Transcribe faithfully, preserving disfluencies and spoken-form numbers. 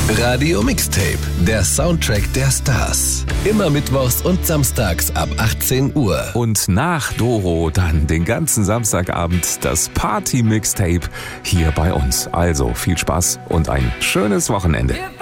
Radio Mixtape, der Soundtrack der Stars. Immer mittwochs und samstags ab achtzehn Uhr. Und nach Doro dann den ganzen Samstagabend das Party-Mixtape hier bei uns. Also viel Spaß und ein schönes Wochenende.